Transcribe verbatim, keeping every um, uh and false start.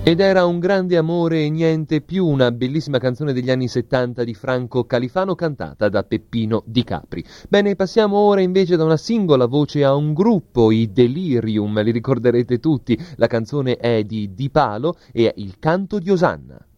Ed era un grande amore e niente più, una bellissima canzone degli anni settanta di Franco Califano cantata da Peppino Di Capri. Bene, passiamo ora invece da una singola voce a un gruppo, i Delirium, li ricorderete tutti. La canzone è di Di Palo e è Il canto di Osanna.